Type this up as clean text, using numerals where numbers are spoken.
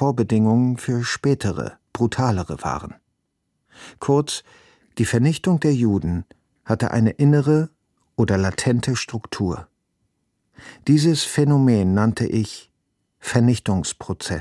Vorbedingungen für spätere, brutalere waren. Kurz, die Vernichtung der Juden hatte eine innere oder latente Struktur. Dieses Phänomen nannte ich Vernichtungsprozess.